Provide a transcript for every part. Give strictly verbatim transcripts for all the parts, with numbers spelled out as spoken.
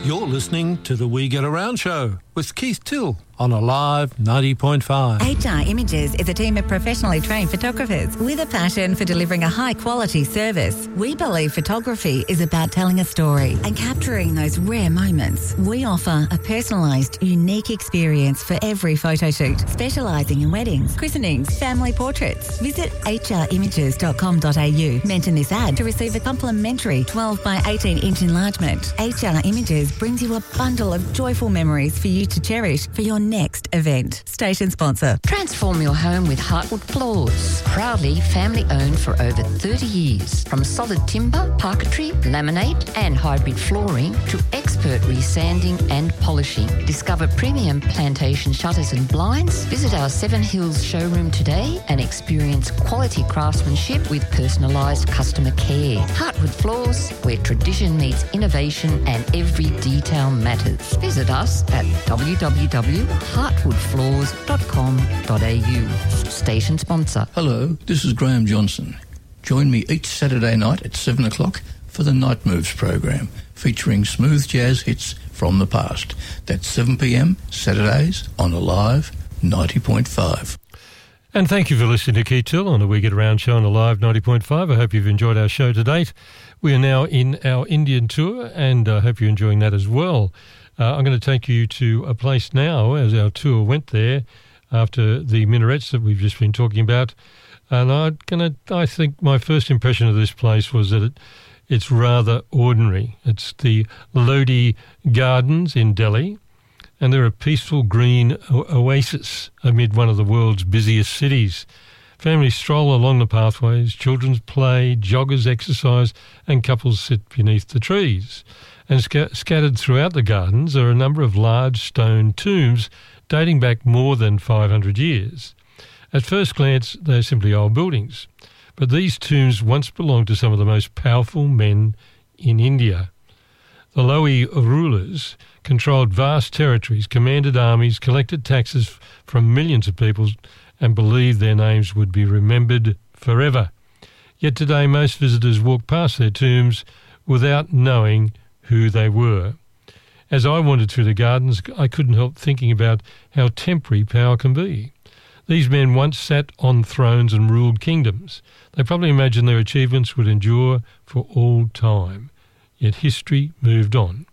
You're listening to the We Get Around show with Keith Till on Alive ninety point five. H R Images is a team of professionally trained photographers with a passion for delivering a high-quality service. We believe photography is about telling a story and capturing those rare moments. We offer a personalised, unique experience for every photo shoot, specialising in weddings, christenings, family portraits. Visit h r images dot com dot a u. Mention this ad to receive a complimentary twelve by eighteen inch enlargement. H R Images brings you a bundle of joyful memories for you to cherish for your next event. Station sponsor. Transform your home with Heartwood Floors. Proudly family owned for over thirty years. From solid timber, parquetry, laminate and hybrid flooring to expert resanding and polishing. Discover premium plantation shutters and blinds. Visit our Seven Hills showroom today and experience quality craftsmanship with personalised customer care. Heartwood Floors, where tradition meets innovation and every detail matters. Visit us at w w w dot heartwood floors dot com dot a u. Station sponsor. Hello, this is Graham Johnson. Join me each Saturday night at seven o'clock for the Night Moves program, featuring smooth jazz hits from the past. That's seven p m Saturdays on Alive ninety point five. And thank you for listening to Keith Till on the We Get Around show on Alive ninety point five. I hope you've enjoyed our show to date. We are now in our Indian tour, and I hope you're enjoying that as well. Uh, I'm going to take you to a place now, as our tour went there, after the minarets that we've just been talking about. And I'm gonna, I think my first impression of this place was that it, it's rather ordinary. It's the Lodi Gardens in Delhi, and they're a peaceful green o- oasis amid one of the world's busiest cities. Families stroll along the pathways, children play, joggers exercise, and couples sit beneath the trees. And sc- scattered throughout the gardens are a number of large stone tombs dating back more than five hundred years. At first glance, they're simply old buildings, but these tombs once belonged to some of the most powerful men in India. The Lodi rulers controlled vast territories, commanded armies, collected taxes from millions of people, and believed their names would be remembered forever. Yet today, most visitors walk past their tombs without knowing who they were. As I wandered through the gardens, I couldn't help thinking about how temporary power can be. These men once sat on thrones and ruled kingdoms. They probably imagined their achievements would endure for all time. Yet history moved on.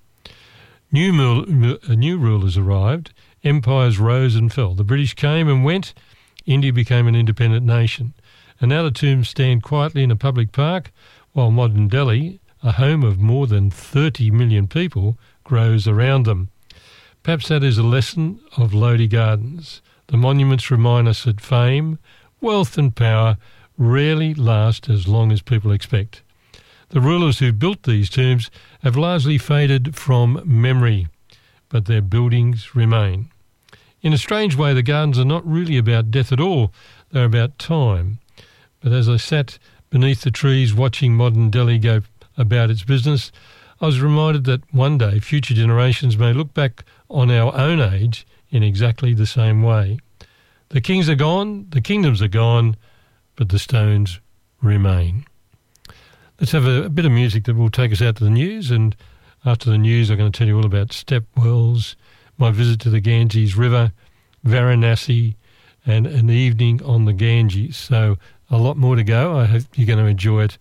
New, mul- new rulers arrived, empires rose and fell. The British came and went, India became an independent nation. And now the tombs stand quietly in a public park, while modern Delhi, a home of more than thirty million people, grows around them. Perhaps that is a lesson of Lodi Gardens. The monuments remind us that fame, wealth and power rarely last as long as people expect. The rulers who built these tombs have largely faded from memory, but their buildings remain. In a strange way, the gardens are not really about death at all. They're about time. But as I sat beneath the trees watching modern Delhi go about its business, I was reminded that one day future generations may look back on our own age in exactly the same way. The kings are gone, the kingdoms are gone, but the stones remain. Let's have a, a bit of music that will take us out to the news, and after the news I'm going to tell you all about step wells, my visit to the Ganges River, Varanasi, and an evening on the Ganges. So a lot more to go. I hope you're going to enjoy it